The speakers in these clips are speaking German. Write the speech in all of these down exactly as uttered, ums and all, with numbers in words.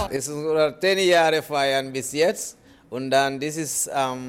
Es ist oder zehn Jahre feiern bis jetzt. Und dann, das ist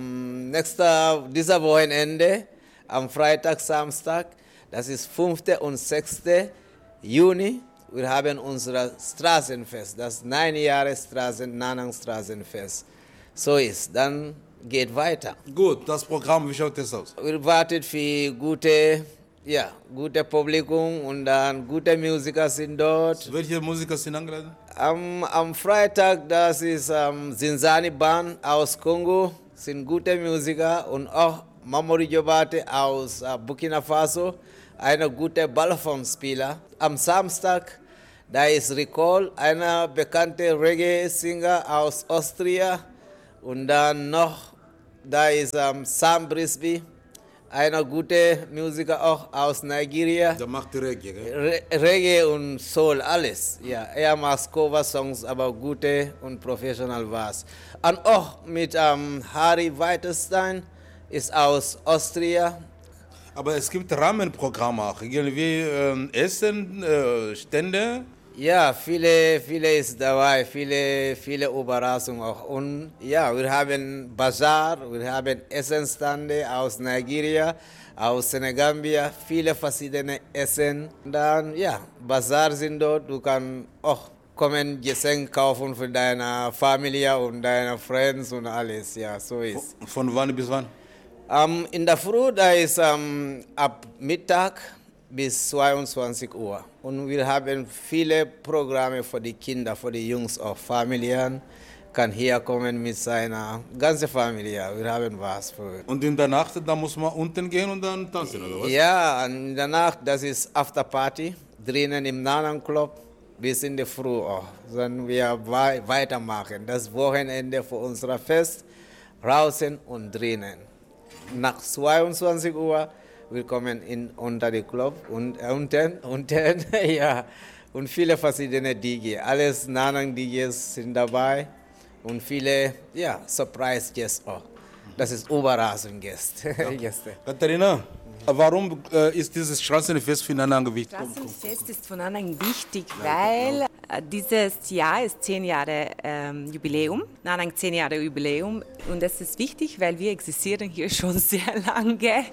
am nächster, dieser Wochenende, am Freitag, Samstag, das ist fünften und sechsten Juni. Wir haben unser Straßenfest, das neun Jahre Straßen, Nanang Straßenfest. So ist, dann geht weiter. Gut, das Programm, wie schaut das aus? Wir warten für gute, ja, gute Publikum und dann gute Musiker sind dort. Welche Musiker sind eingeladen? Am, am Freitag, das ist ähm, Zinzani Band aus Kongo, sind gute Musiker und auch Mamoru Jobate aus äh, Burkina Faso, ein guter Balafon-Spieler. Am Samstag, da ist Ricol, einer bekannte Reggae-Singer aus Austria. Und dann noch, da ist ähm, Sam Brisby, einer gute Musiker auch aus Nigeria. Der macht Reggae, gell? Re Reggae und Soul, alles. Ja, er macht Cover-Songs, aber gute und professional was. Und auch mit ähm, Harry Weiterstein, ist aus Austria. Aber es gibt Rahmenprogramme auch, irgendwie äh, Essen, äh, Stände. Ja, viele, viele ist dabei, viele, viele Überraschungen auch. Und ja, wir haben Bazar, wir haben Essenstände aus Nigeria, aus Senegambia, viele verschiedene Essen. Dann, ja, Bazar sind dort, du kannst auch kommen, Geschenke kaufen für deine Familie und deine Friends und alles, ja, so ist. Von wann bis wann? Um, in der Früh, da ist um, ab Mittag bis zweiundzwanzig Uhr. Und wir haben viele Programme für die Kinder, für die Jungs, auch Familien. Kann hier kommen mit seiner ganzen Familie. Wir haben was für. Und in der Nacht, da muss man unten gehen und dann tanzen, oder was? Ja, in der Nacht, das ist Afterparty, drinnen im Nanang Club, bis in die Früh auch. Dann wir weitermachen. Das Wochenende für unser Fest, draußen und drinnen. Nach zweiundzwanzig Uhr wir kommen in, unter den Club und äh, unten, unten ja, und viele verschiedene D J. Alles Nanang-D Js sind dabei und viele, ja, Surprise-Gäste auch. Das ist Überraschung-Gäste. Gäste. Katharina, warum äh, ist dieses Straßenfest für Nanang wichtig? Straßenfest ist für Nanang wichtig, weil äh, dieses Jahr ist zehn Jahre ähm, Jubiläum, Nanang zehn Jahre Jubiläum. Und das ist wichtig, weil wir existieren hier schon sehr lange.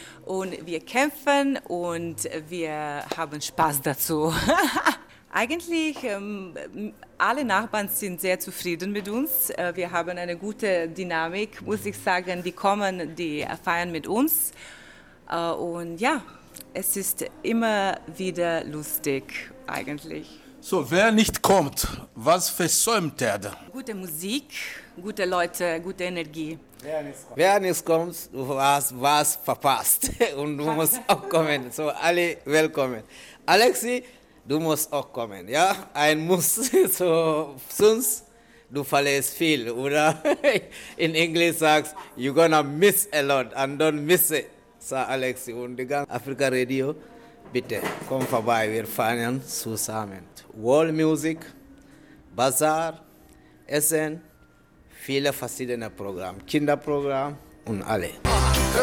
Und wir kämpfen und wir haben Spaß dazu. Eigentlich, ähm, alle Nachbarn sind sehr zufrieden mit uns. Äh, wir haben eine gute Dynamik, muss ich sagen. Die kommen, die feiern mit uns. Äh, und ja, es ist immer wieder lustig, eigentlich. So, wer nicht kommt, was versäumt er da? Gute Musik, gute Leute, gute Energie. Wer nicht kommt, du hast was verpasst und du musst auch kommen. So, alle willkommen. Alexi, du musst auch kommen, ja? Ein Muss, so, sonst du verlierst viel, oder? In Englisch sagst, you're gonna miss a lot and don't miss it, sagt Alexi. Und die ganze Afrika Radio, bitte, komm vorbei, wir feiern zusammen. World Music, Bazar, Essen, viele verschiedene Programme, Kinderprogramm und alle.